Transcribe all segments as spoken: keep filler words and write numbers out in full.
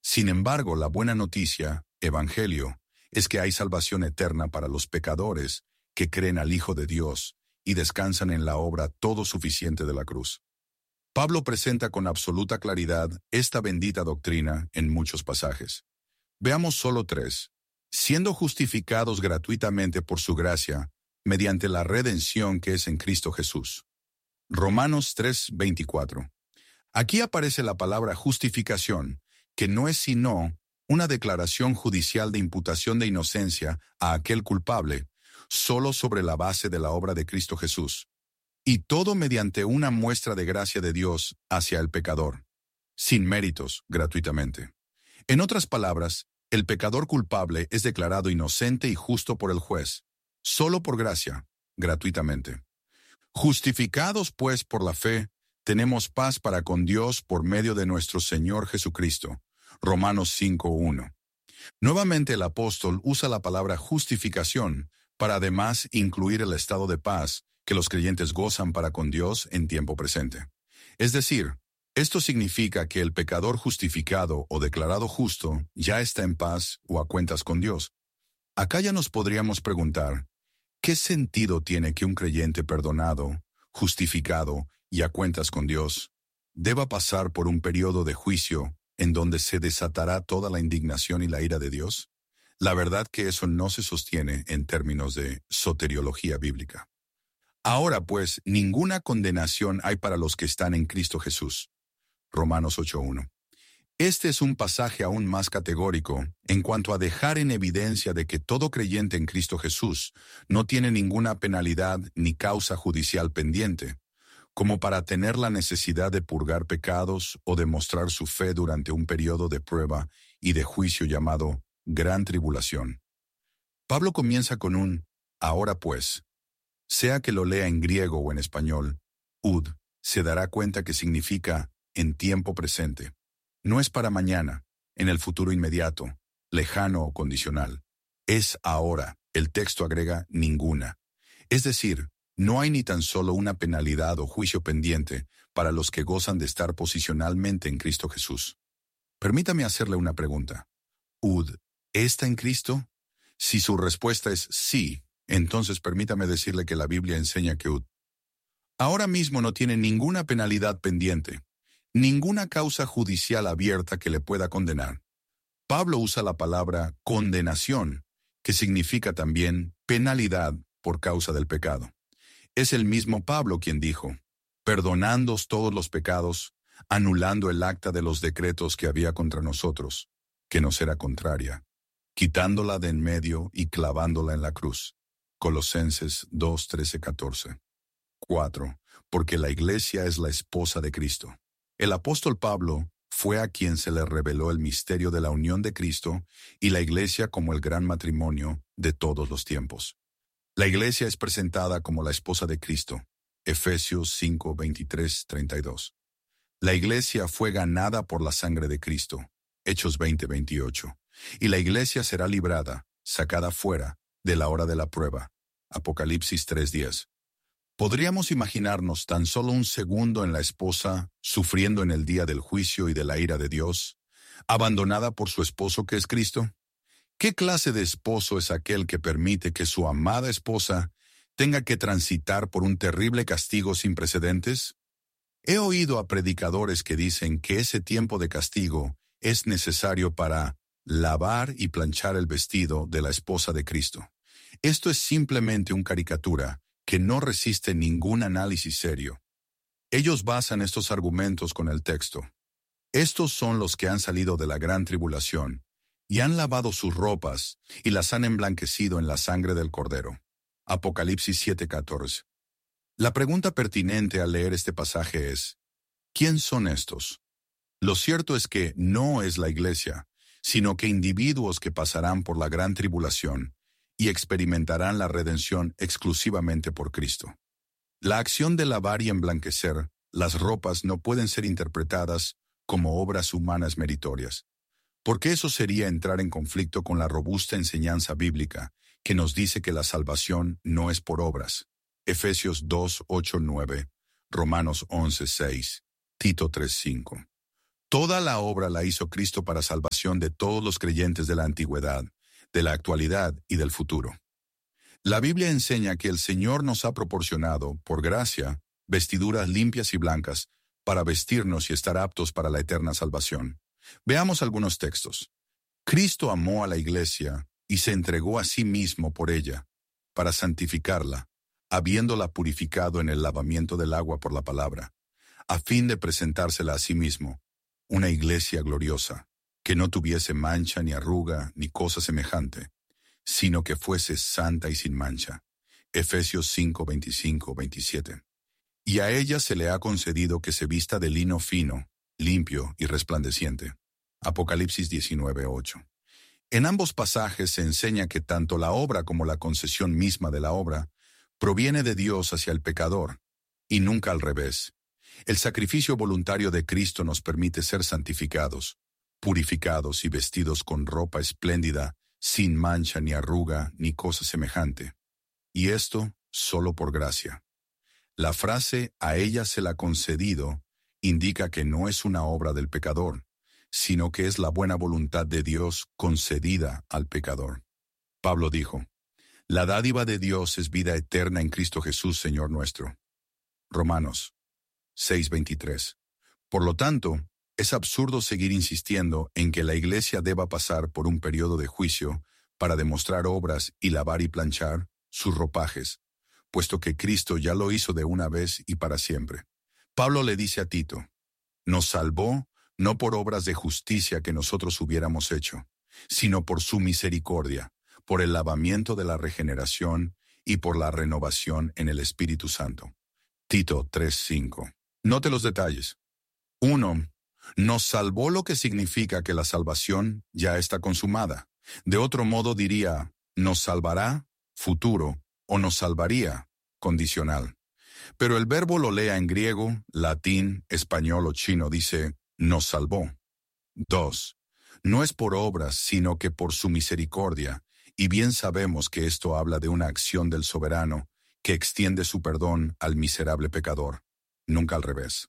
Sin embargo, la buena noticia, Evangelio, es que hay salvación eterna para los pecadores que creen al Hijo de Dios y descansan en la obra todo suficiente de la cruz. Pablo presenta con absoluta claridad esta bendita doctrina en muchos pasajes. Veamos solo tres. Siendo justificados gratuitamente por su gracia, mediante la redención que es en Cristo Jesús. Romanos tres veinticuatro. Aquí aparece la palabra justificación, que no es sino una declaración judicial de imputación de inocencia a aquel culpable, solo sobre la base de la obra de Cristo Jesús. Y todo mediante una muestra de gracia de Dios hacia el pecador, sin méritos, gratuitamente. En otras palabras, el pecador culpable es declarado inocente y justo por el juez, solo por gracia, gratuitamente. Justificados, pues, por la fe, tenemos paz para con Dios por medio de nuestro Señor Jesucristo. Romanos cinco uno. Nuevamente el apóstol usa la palabra justificación para además incluir el estado de paz que los creyentes gozan para con Dios en tiempo presente. Es decir, esto significa que el pecador justificado o declarado justo ya está en paz o a cuentas con Dios. Acá ya nos podríamos preguntar, ¿qué sentido tiene que un creyente perdonado, justificado y a cuentas con Dios deba pasar por un periodo de juicio en donde se desatará toda la indignación y la ira de Dios? La verdad que eso no se sostiene en términos de soteriología bíblica. Ahora pues, ninguna condenación hay para los que están en Cristo Jesús. Romanos ocho uno. Este es un pasaje aún más categórico en cuanto a dejar en evidencia de que todo creyente en Cristo Jesús no tiene ninguna penalidad ni causa judicial pendiente, como para tener la necesidad de purgar pecados o demostrar su fe durante un periodo de prueba y de juicio llamado Gran Tribulación. Pablo comienza con un ahora pues. Sea que lo lea en griego o en español, ud, se dará cuenta que significa en tiempo presente. No es para mañana, en el futuro inmediato, lejano o condicional. Es ahora. El texto agrega ninguna. Es decir, no hay ni tan solo una penalidad o juicio pendiente para los que gozan de estar posicionalmente en Cristo Jesús. Permítame hacerle una pregunta. Ud, ¿está en Cristo? Si su respuesta es sí, entonces permítame decirle que la Biblia enseña que Ud ahora mismo no tiene ninguna penalidad pendiente, ninguna causa judicial abierta que le pueda condenar. Pablo usa la palabra condenación, que significa también penalidad por causa del pecado. Es el mismo Pablo quien dijo, perdonándoos todos los pecados, anulando el acta de los decretos que había contra nosotros, que nos era contraria, quitándola de en medio y clavándola en la cruz. Colosenses dos, trece, catorce. cuatro. Porque la iglesia es la esposa de Cristo. El apóstol Pablo fue a quien se le reveló el misterio de la unión de Cristo y la iglesia como el gran matrimonio de todos los tiempos. La iglesia es presentada como la esposa de Cristo. Efesios cinco, veintitrés, treinta y dos. La iglesia fue ganada por la sangre de Cristo. Hechos veinte, veintiocho. Y la iglesia será librada, sacada fuera, de la hora de la prueba. Apocalipsis tres, diez. ¿Podríamos imaginarnos tan solo un segundo en la esposa sufriendo en el día del juicio y de la ira de Dios, abandonada por su esposo que es Cristo? ¿Qué clase de esposo es aquel que permite que su amada esposa tenga que transitar por un terrible castigo sin precedentes? He oído a predicadores que dicen que ese tiempo de castigo es necesario para lavar y planchar el vestido de la esposa de Cristo. Esto es simplemente una caricatura que no resiste ningún análisis serio. Ellos basan estos argumentos con el texto. Estos son los que han salido de la gran tribulación, y han lavado sus ropas, y las han emblanquecido en la sangre del Cordero. Apocalipsis siete, catorce. La pregunta pertinente al leer este pasaje es, ¿quién son estos? Lo cierto es que no es la iglesia, sino que individuos que pasarán por la gran tribulación, y experimentarán la redención exclusivamente por Cristo. La acción de lavar y emblanquecer las ropas no pueden ser interpretadas como obras humanas meritorias, porque eso sería entrar en conflicto con la robusta enseñanza bíblica que nos dice que la salvación no es por obras. Efesios dos, ocho, nueve, Romanos once, seis, Tito tres, cinco. Toda la obra la hizo Cristo para salvación de todos los creyentes de la antigüedad, de la actualidad y del futuro. La Biblia enseña que el Señor nos ha proporcionado, por gracia, vestiduras limpias y blancas, para vestirnos y estar aptos para la eterna salvación. Veamos algunos textos. Cristo amó a la iglesia y se entregó a sí mismo por ella, para santificarla, habiéndola purificado en el lavamiento del agua por la palabra, a fin de presentársela a sí mismo, una iglesia gloriosa, que no tuviese mancha ni arruga ni cosa semejante, sino que fuese santa y sin mancha. Efesios cinco, veinticinco, veintisiete. Y a ella se le ha concedido que se vista de lino fino, limpio y resplandeciente. Apocalipsis diecinueve, ocho. En ambos pasajes se enseña que tanto la obra como la concesión misma de la obra proviene de Dios hacia el pecador, y nunca al revés. El sacrificio voluntario de Cristo nos permite ser santificados, purificados y vestidos con ropa espléndida, sin mancha ni arruga ni cosa semejante. Y esto solo por gracia. La frase «a ella se la ha concedido» indica que no es una obra del pecador, sino que es la buena voluntad de Dios concedida al pecador. Pablo dijo, «La dádiva de Dios es vida eterna en Cristo Jesús, Señor nuestro». Romanos seis, veintitrés. Por lo tanto, es absurdo seguir insistiendo en que la iglesia deba pasar por un periodo de juicio para demostrar obras y lavar y planchar sus ropajes, puesto que Cristo ya lo hizo de una vez y para siempre. Pablo le dice a Tito, «Nos salvó no por obras de justicia que nosotros hubiéramos hecho, sino por su misericordia, por el lavamiento de la regeneración y por la renovación en el Espíritu Santo». Tito tres, cinco. Note los detalles. uno. Nos salvó, lo que significa que la salvación ya está consumada. De otro modo diría, nos salvará, futuro, o nos salvaría, condicional. Pero el verbo lo lea en griego, latín, español o chino, dice, nos salvó. dos. No es por obras, sino que por su misericordia, y bien sabemos que esto habla de una acción del soberano que extiende su perdón al miserable pecador, nunca al revés.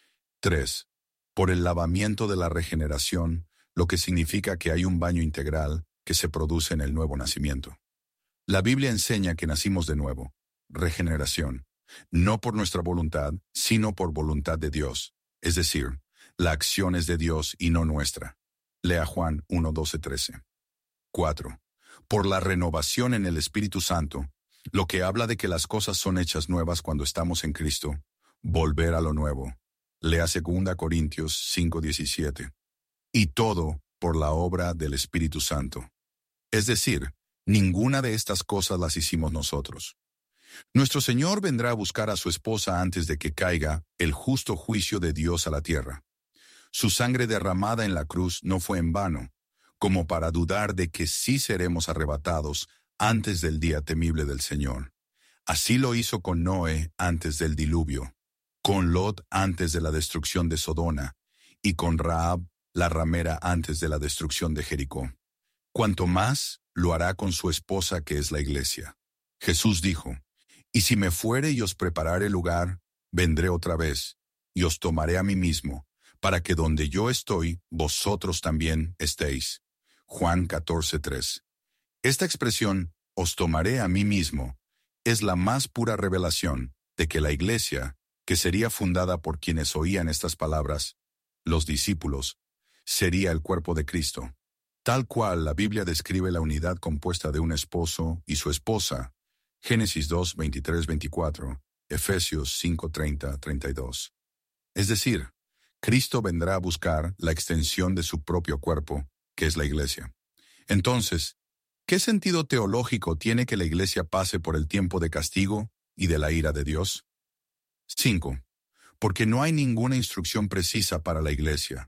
tres. Por el lavamiento de la regeneración, lo que significa que hay un baño integral que se produce en el nuevo nacimiento. La Biblia enseña que nacimos de nuevo, regeneración, no por nuestra voluntad, sino por voluntad de Dios, es decir, la acción es de Dios y no nuestra. Lea Juan uno, doce, trece. cuatro. Por la renovación en el Espíritu Santo, lo que habla de que las cosas son hechas nuevas cuando estamos en Cristo, volver a lo nuevo. Lea segunda Corintios cinco, diecisiete. Y todo por la obra del Espíritu Santo. Es decir, ninguna de estas cosas las hicimos nosotros. Nuestro Señor vendrá a buscar a su esposa antes de que caiga el justo juicio de Dios a la tierra. Su sangre derramada en la cruz no fue en vano, como para dudar de que sí seremos arrebatados antes del día temible del Señor. Así lo hizo con Noé antes del diluvio, con Lot antes de la destrucción de Sodoma, y con Rahab, la ramera, antes de la destrucción de Jericó. Cuanto más lo hará con su esposa, que es la iglesia. Jesús dijo, «Y si me fuere y os preparare lugar, vendré otra vez, y os tomaré a mí mismo, para que donde yo estoy, vosotros también estéis». Juan catorce, tres. Esta expresión, «os tomaré a mí mismo», es la más pura revelación de que la iglesia, que sería fundada por quienes oían estas palabras, los discípulos, sería el cuerpo de Cristo. Tal cual la Biblia describe la unidad compuesta de un esposo y su esposa, Génesis dos, veintitrés, veinticuatro, Efesios cinco, treinta, treinta y dos. Es decir, Cristo vendrá a buscar la extensión de su propio cuerpo, que es la iglesia. Entonces, ¿qué sentido teológico tiene que la iglesia pase por el tiempo de castigo y de la ira de Dios? cinco. Porque no hay ninguna instrucción precisa para la iglesia.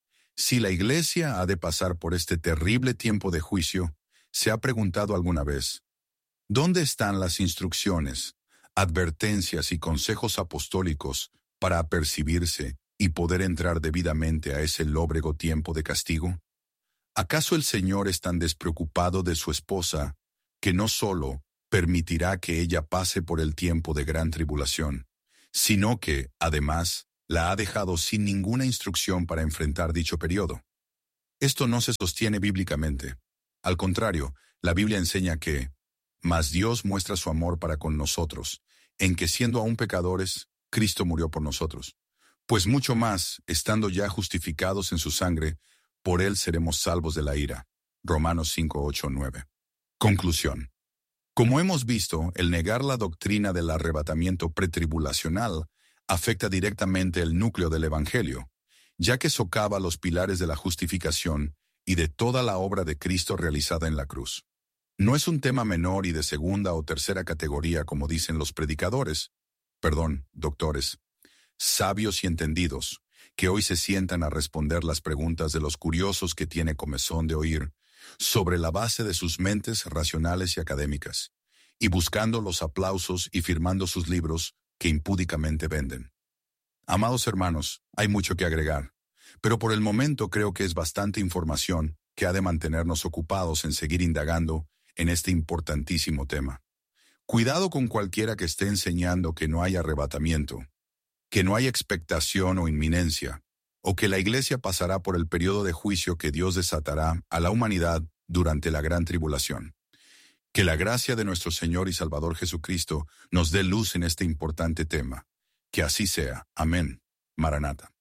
Si la iglesia ha de pasar por este terrible tiempo de juicio, ¿se ha preguntado alguna vez, ¿dónde están las instrucciones, advertencias y consejos apostólicos para apercibirse y poder entrar debidamente a ese lóbrego tiempo de castigo? ¿Acaso el Señor es tan despreocupado de su esposa que no solo permitirá que ella pase por el tiempo de gran tribulación, sino que, además, la ha dejado sin ninguna instrucción para enfrentar dicho periodo. Esto no se sostiene bíblicamente. Al contrario, la Biblia enseña que, mas Dios muestra su amor para con nosotros, en que siendo aún pecadores, Cristo murió por nosotros. Pues mucho más, estando ya justificados en su sangre, por él seremos salvos de la ira. Romanos cinco, ocho, nueve. Conclusión. Como hemos visto, el negar la doctrina del arrebatamiento pretribulacional afecta directamente el núcleo del Evangelio, ya que socava los pilares de la justificación y de toda la obra de Cristo realizada en la cruz. No es un tema menor y de segunda o tercera categoría como dicen los predicadores, perdón, doctores, sabios y entendidos, que hoy se sientan a responder las preguntas de los curiosos que tiene comezón de oír, sobre la base de sus mentes racionales y académicas, y buscando los aplausos y firmando sus libros que impúdicamente venden. Amados hermanos, hay mucho que agregar, pero por el momento creo que es bastante información que ha de mantenernos ocupados en seguir indagando en este importantísimo tema. Cuidado con cualquiera que esté enseñando que no hay arrebatamiento, que no hay expectación o inminencia, o que la Iglesia pasará por el periodo de juicio que Dios desatará a la humanidad durante la gran tribulación. Que la gracia de nuestro Señor y Salvador Jesucristo nos dé luz en este importante tema. Que así sea. Amén. Maranata.